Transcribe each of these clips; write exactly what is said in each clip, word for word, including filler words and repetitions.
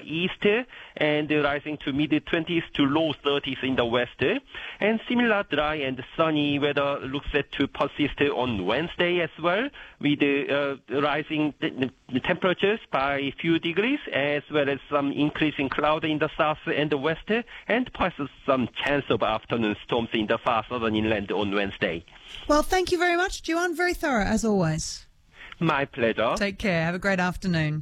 east and rising to mid-twenties to low thirties in the west. And similar dry and sunny weather looks set to persist on Wednesday as well, with uh, rising t- temperatures by a few degrees, as well as some increasing cloud in the south and the west, and perhaps some chance of afternoon storms in the far southern inland on Wednesday. Well, thank you very much, Juan. Very thorough, as always. My pleasure. Take care. Have a great afternoon.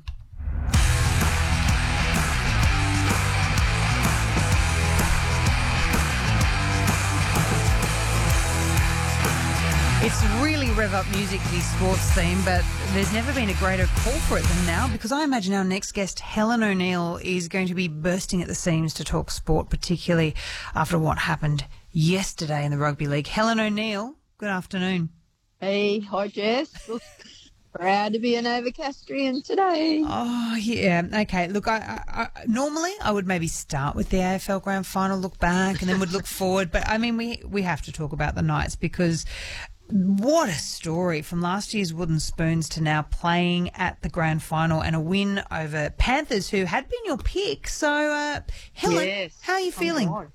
It's really rev up music, the sports theme, but there's never been a greater call for it than now, because I imagine our next guest, Helen O'Neill, is going to be bursting at the seams to talk sport, particularly after what happened yesterday in the Rugby League. Helen O'Neill, good afternoon. Hey, hi Jess. Look, proud to be an Overcastrian today. Oh, yeah. Okay, look, I, I, I normally I would maybe start with the A F L Grand Final, look back, and then would look forward, but I mean, we, we have to talk about the Knights, because what a story from last year's Wooden Spoons to now playing at the Grand Final and a win over Panthers, who had been your pick. So, uh, Helen, yes, how are you feeling? Oh,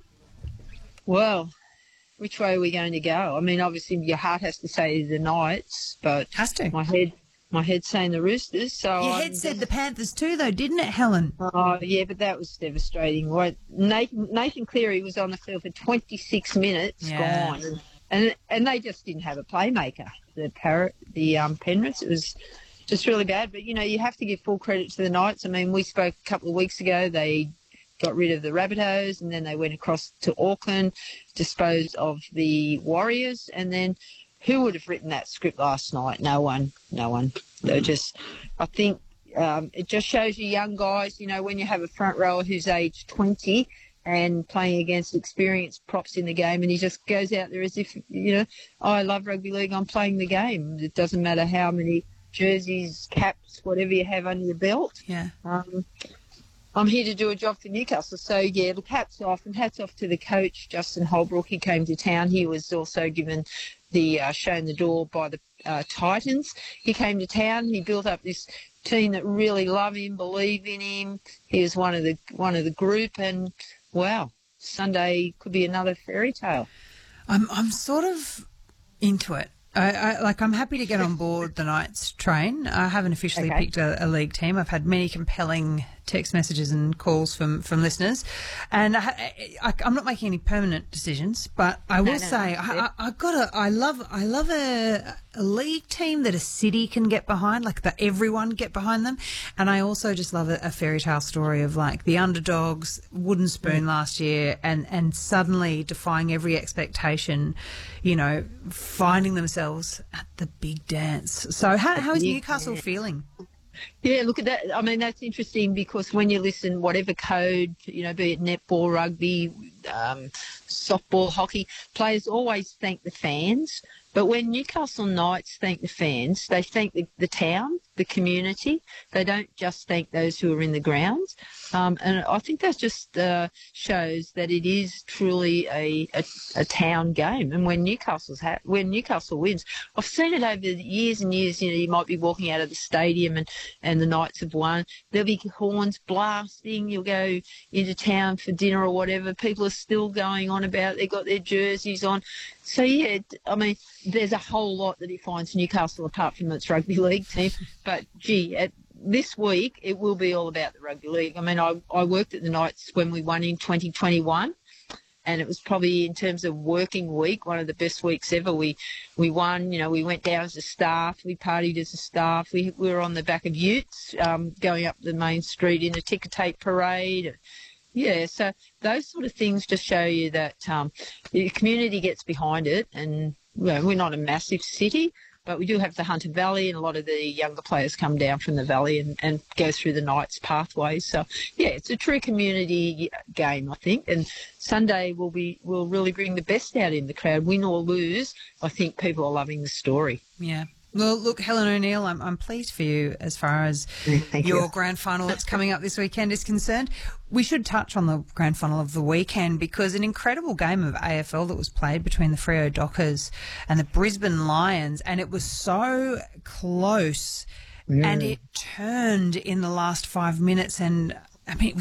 well, which way are we going to go? I mean, obviously your heart has to say the Knights, but has to. My head, my head's saying the Roosters. So your head I'm said just... the Panthers too, though, didn't it, Helen? Oh yeah, but that was devastating. What Nathan, Nathan Cleary was on the field for twenty-six minutes, yeah. gone. And and they just didn't have a playmaker, the Parrot, the um, Penrith. It was just really bad. But, you know, you have to give full credit to the Knights. I mean, we spoke a couple of weeks ago. They got rid of the Rabbitohs, and then they went across to Auckland, disposed of the Warriors. And then who would have written that script last night? No one. No one. They just, I think um, it just shows you young guys, you know, when you have a front rower who's aged twenty and playing against experienced props in the game, and he just goes out there as if, you know, oh, I love rugby league, I'm playing the game. It doesn't matter how many jerseys, caps, whatever you have under your belt. Yeah. Um, I'm here to do a job for Newcastle. So, yeah, look, hats off, and hats off to the coach, Justin Holbrook. He came to town. He was also given the uh, shown the door by the uh, Titans. He came to town. He built up this team that really love him, believe in him. He was one of the one of the group, and wow, Sunday could be another fairy tale. I'm I'm sort of into it. I, I like I'm happy to get on board the Knights train. I haven't officially Okay. picked a, a league team. I've had many compelling text messages and calls from, from listeners, and I, I, I'm not making any permanent decisions. But I will No, no, say no. I, I, I've got a I love I love a, a league team that a city can get behind, like that everyone get behind them. And I also just love a, a fairy tale story of like the underdogs, Wooden Spoon Mm. last year, and and suddenly defying every expectation, you know, finding themselves at the big dance. So how how is big Newcastle dance. feeling? Yeah, look at that. I mean, that's interesting because when you listen, whatever code, you know, be it netball, rugby, um, softball, hockey, players always thank the fans. But when Newcastle Knights thank the fans, they thank the, the town, the community. They don't just thank those who are in the grounds. Um, and I think that just uh, shows that it is truly a, a, a town game. And when Newcastle's ha- when Newcastle wins, I've seen it over the years and years. You know, you might be walking out of the stadium and, and the Knights have won. There'll be horns blasting. You'll go into town for dinner or whatever. People are still going on about it. They've got their jerseys on. So, yeah, I mean, there's a whole lot that defines Newcastle apart from its rugby league team. But, gee, at this week, it will be all about the rugby league. I mean, I, I worked at the Knights when we won in twenty twenty-one, and it was probably, in terms of working week, one of the best weeks ever. We we won, you know, we went down as a staff, we partied as a staff, we, we were on the back of utes um, going up the main street in a ticker tape parade. Yeah, so those sort of things just show you that um, the community gets behind it, and well, we're not a massive city, but we do have the Hunter Valley, and a lot of the younger players come down from the valley and, and go through the Knights pathways. So, yeah, it's a true community game, I think, and Sunday will be will really bring the best out in the crowd. Win or lose, I think people are loving the story. Yeah. Well, look, Helen O'Neill, I'm, I'm pleased for you as far as Thank your you. grand final that's coming up this weekend is concerned. We should touch on the grand final of the weekend because an incredible game of A F L that was played between the Freo Dockers and the Brisbane Lions, and it was so close, Yeah. and it turned in the last five minutes, and I mean,